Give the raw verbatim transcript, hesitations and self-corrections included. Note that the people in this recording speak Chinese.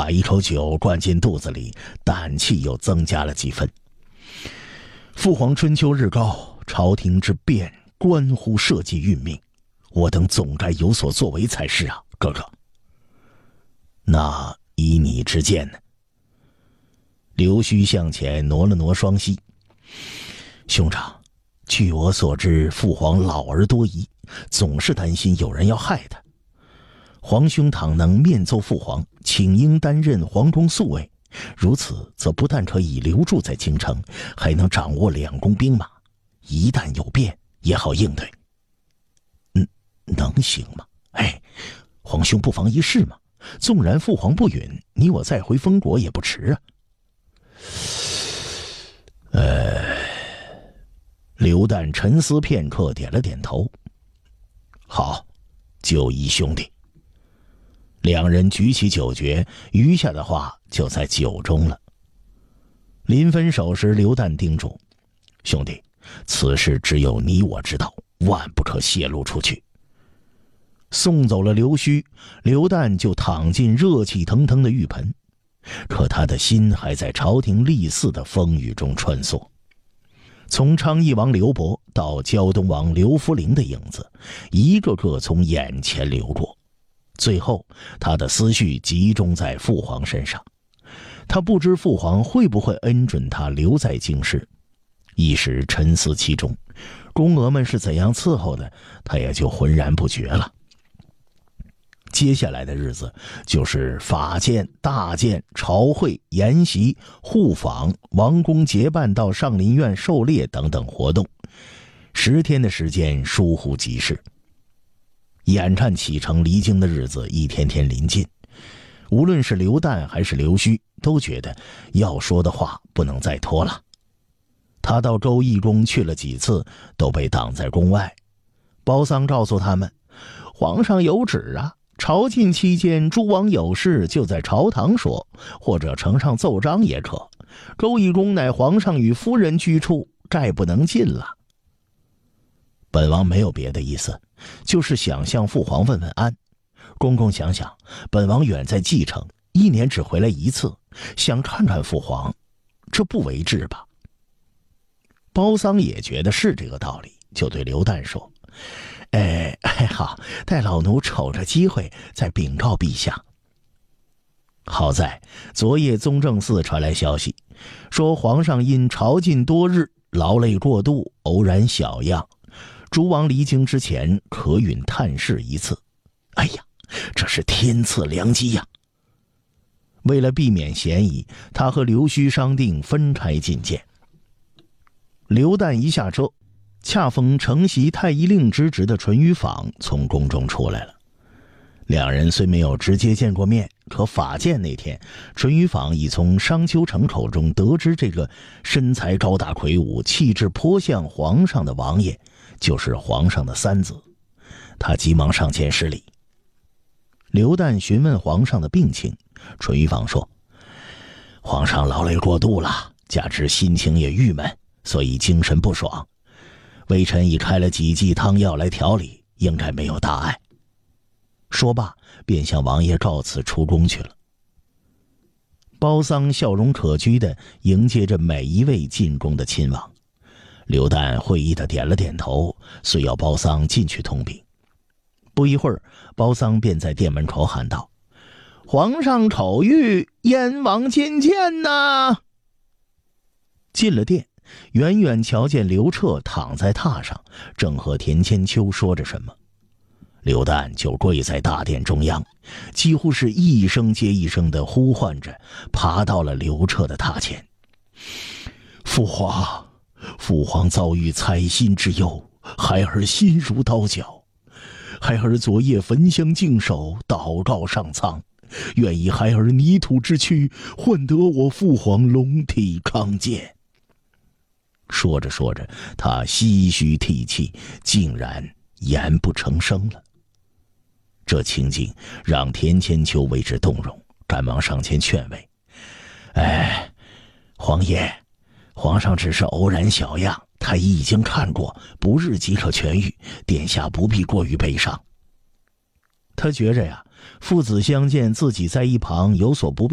把一口酒灌进肚子里，胆气又增加了几分。父皇春秋日高，朝廷之变关乎社稷运命，我等总该有所作为才是啊，哥哥。那依你之见呢？刘须向前挪了挪双膝。兄长，据我所知，父皇老而多疑，总是担心有人要害他。皇兄倘能面奏父皇，请应担任皇中宿卫，如此则不但可以留驻在京城，还能掌握两宫兵马，一旦有变也好应对。嗯，能行吗？哎，皇兄不妨一试嘛，纵然父皇不允，你我再回封国也不迟啊。呃，刘旦沉思片刻，点了点头。好，就依兄弟。两人举起酒爵，余下的话就在酒中了。临分手时，刘旦叮嘱兄弟，此事只有你我知道，万不可泄露出去。送走了刘须，刘旦就躺进热气腾腾的浴盆，可他的心还在朝廷立嗣的风雨中穿梭。从昌邑王刘伯到胶东王刘弗陵的影子，一个个从眼前流过，最后他的思绪集中在父皇身上。他不知父皇会不会恩准他留在京师，一时沉思其中，宫娥们是怎样伺候的，他也就浑然不觉了。接下来的日子就是法鉴、大鉴、朝会、研习、互访、王公结伴到上林苑狩猎等等活动，十天的时间疏忽即逝。眼看启程离京的日子一天天临近，无论是刘旦还是刘须，都觉得要说的话不能再拖了。他到周懿宫去了几次，都被挡在宫外。包桑告诉他们，皇上有旨啊，朝觐期间诸王有事就在朝堂说，或者呈上奏章也可。周懿宫乃皇上与夫人居处，概不能进了。本王没有别的意思，就是想向父皇问问安。公公想想，本王远在蓟城，一年只回来一次，想看看父皇，这不为至吧？包桑也觉得是这个道理，就对刘旦说，哎哎好，待老奴瞅着机会再禀告陛下。好在昨夜宗正寺传来消息，说皇上因朝觐多日，劳累过度，偶然小恙，诸王离京之前可允探视一次。哎呀，这是天赐良机呀！为了避免嫌疑，他和刘须商定分开觐见。刘旦一下车，恰逢承袭太医令之职的淳于坊从宫中出来了。两人虽没有直接见过面，可法鉴那天，淳于坊已从商丘城口中得知这个身材高大魁梧、气质颇像皇上的王爷就是皇上的三子。他急忙上前施礼。刘旦询问皇上的病情，淳于坊说，皇上劳累过度了，加之心情也郁闷，所以精神不爽，微臣已开了几剂汤药来调理，应该没有大碍。说罢便向王爷告辞出宫去了。包桑笑容可掬地迎接着每一位进宫的亲王。刘旦会意地点了点头，遂要包桑进去通禀。不一会儿，包桑便在殿门口喊道，皇上口谕，燕王觐见呐！进了殿，远远瞧见刘彻躺在榻上，正和田千秋说着什么。刘旦就跪在大殿中央，几乎是一声接一声地呼唤着，爬到了刘彻的榻前。父皇，父皇遭遇猜心之忧，孩儿心如刀绞。孩儿昨夜焚香净手，祷告上苍，愿以孩儿泥土之躯，换得我父皇龙体康健。说着说着，他唏嘘涕泣，竟然言不成声了。这情景让田千秋为之动容，赶忙上前劝慰，哎，皇爷，皇上只是偶然小恙，太医已经看过，不日即可痊愈，殿下不必过于悲伤。他觉着呀，父子相见，自己在一旁有所不便。